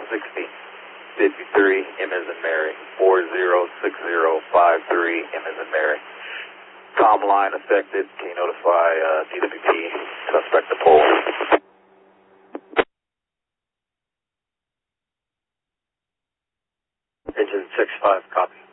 53, M as in Mary, 406053, M as in Mary. Comm line affected. Can you notify DWP, suspect the pole? Engine 65, copy.